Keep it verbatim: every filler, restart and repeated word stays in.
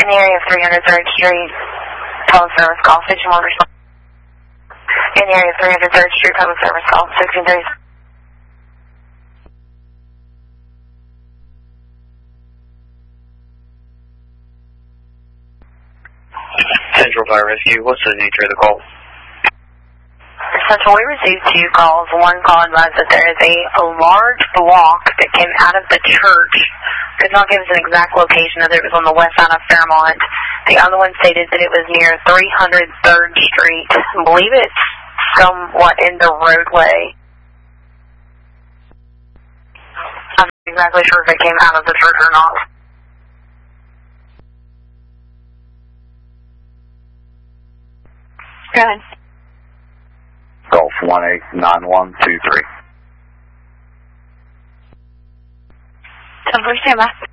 In the area of three hundred third Street, public service call, station one response. In the area of three hundred third Street, public service call, sixteen thirty. Central Fire Rescue, what's the nature of the call? Central, we received two calls. One call advised that there is a, a large block that came out of the church. Could not give us an exact location, that it was on the west side of Fairmont. The other one stated that it was near three hundred third Street. I believe it's somewhat in the roadway. I'm not exactly sure if it came out of the church or not. Go ahead. Golf one eight nine one two three. ten four, stand by.